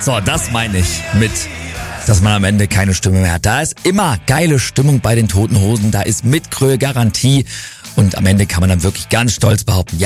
So, das meine ich mit, dass man am Ende keine Stimme mehr hat. Da ist immer geile Stimmung bei den Toten Hosen, da ist Mitgröhe Garantie und am Ende kann man dann wirklich ganz stolz behaupten,